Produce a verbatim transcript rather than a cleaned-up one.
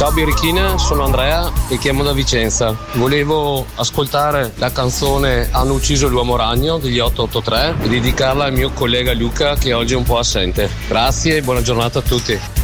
Ciao Birichina, sono Andrea e chiamo da Vicenza. Volevo ascoltare la canzone Hanno ucciso l'uomo ragno degli otto otto tre e dedicarla al mio collega Luca che oggi è un po' assente. Grazie e buona giornata a tutti.